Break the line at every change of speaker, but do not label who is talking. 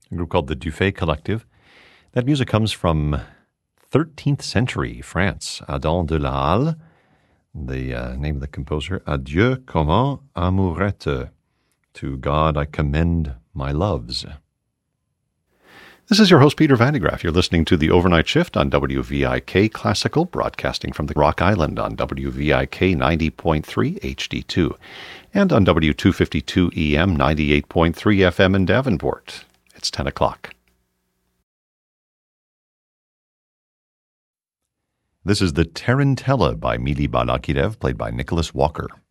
a group called the Dufay Collective. That music comes from 13th century France. Adam de la Halle, the name of the composer. Adieu, comment amourette. To God I commend my loves. This is your host, Peter Vandegraff. You're listening to The Overnight Shift on WVIK Classical, broadcasting from the Rock Island on WVIK 90.3 HD2 and on W252 EM 98.3 FM in Davenport. It's 10 o'clock. This is the Tarantella by Mili Balakirev, played by Nicholas Walker.